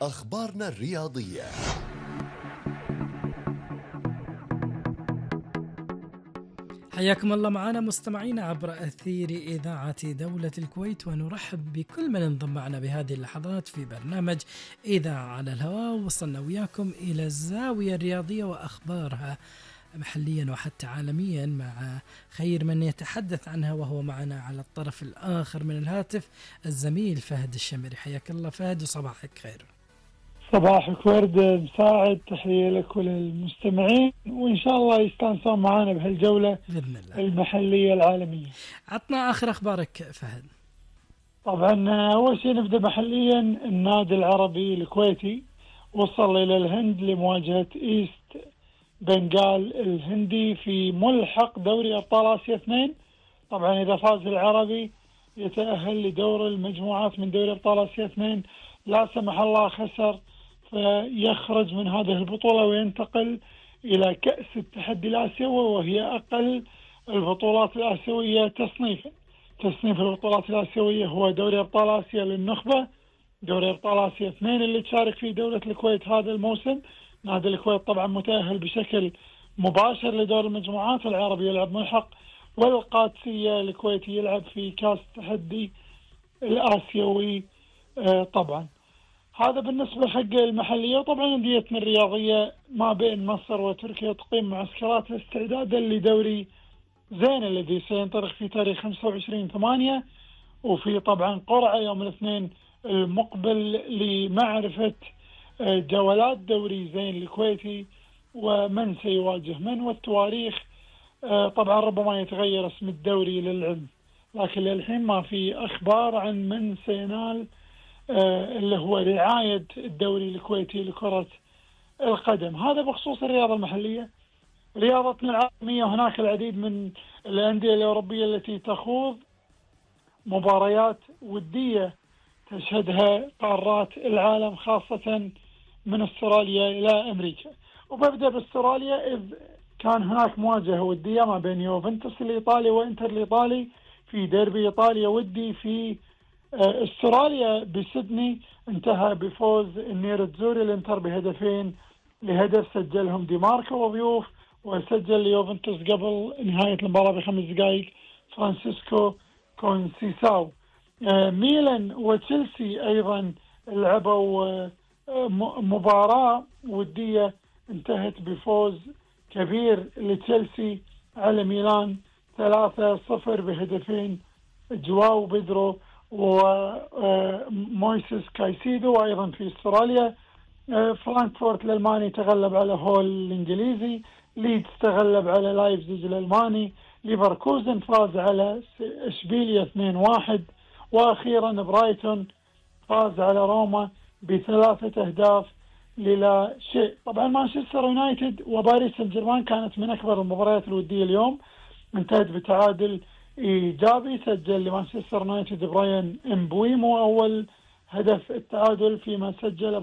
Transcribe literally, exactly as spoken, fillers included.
أخبارنا الرياضية. حياكم الله معنا مستمعينا عبر أثير إذاعة دولة الكويت، ونرحب بكل من انضم معنا بهذه اللحظات في برنامج إذاعة على الهواء. وصلنا وياكم إلى الزاوية الرياضية وأخبارها محليا وحتى عالميا مع خير من يتحدث عنها، وهو معنا على الطرف الآخر من الهاتف الزميل فهد الشمري. حياك الله فهد وصباحك خير. صباحك ورد مساعد، تحية لك وللمستمعين، وإن شاء الله يستانسون معنا بهالجولة بإذن الله المحلية العالمية. عطنا آخر أخبارك فهد. طبعا أول شيء نبدأ محليا. النادي العربي الكويتي وصل إلى الهند لمواجهة إيست بنغال الهندي في ملحق دوري أبطال آسيا اثنين. طبعا إذا فاز العربي يتأهل لدور المجموعات من دوري أبطال آسيا اثنين، لا سمح الله خسر فيخرج من هذه البطولة وينتقل إلى كأس التحدي الآسيوي، وهي أقل البطولات الآسيوية تصنيفا. تصنيف البطولات الآسيوية هو دوري أبطال آسيا للنخبة، دوري أبطال آسيا اثنين اللي تشارك فيه دولة الكويت هذا الموسم. نادي الكويت طبعا متأهل بشكل مباشر لدور المجموعات، العربي يلعب ملحق، والقادسية الكويتي يلعب في كأس التحدي الآسيوي. آه طبعا هذا بالنسبة حق المحلية. وطبعا أنديتنا الرياضية ما بين مصر وتركيا تقيم معسكرات استعدادا لدوري زين الذي سينطلق في تاريخ خمسة وعشرين ثمانية، وفي طبعا قرعة يوم الاثنين المقبل لمعرفة جولات دوري زين الكويتي ومن سيواجه من، والتواريخ طبعا ربما يتغير اسم الدوري للعلم، لكن للحين ما في أخبار عن من سينال اللي هو رعاية الدوري الكويتي لكرة القدم. هذا بخصوص الرياضة المحلية. رياضتنا العالمية، هناك العديد من الأندية الأوروبية التي تخوض مباريات ودية تشهدها قارات العالم، خاصة من استراليا إلى أمريكا. وببدأ باستراليا، إذ كان هناك مواجهة ودية ما بين يوفنتوس الإيطالي وإنتر الإيطالي في ديربي إيطاليا ودي في استراليا بسيدني، انتهى بفوز النير تزوري الانتر بهدفين لهدف، سجلهم دي ماركو وضيوف، وسجل ليوفنتوس قبل نهاية المباراة بخمس دقائق فرانسيسكو كونسيساو. ميلان وتشيلسي أيضا لعبوا مباراة ودية انتهت بفوز كبير لتشيلسي على ميلان ثلاثة صفر بهدفين جواو بيدرو ومويسيس كايسيدو. وأيضا في استراليا فرانكفورت الألماني تغلب على هول الإنجليزي، ليدز تغلب على لايبزيج الألماني، ليفركوزن فاز على إشبيليا اثنين واحد، وأخيرا برايتون فاز على روما بثلاثة أهداف للا شيء. طبعا مانشستر يونايتد وباريس سان جيرمان كانت من أكبر المباريات الودية اليوم، انتهت بتعادل إيجابي، سجل لمانشستر يونايتد براين امبويمو أول هدف التعادل، فيما سجل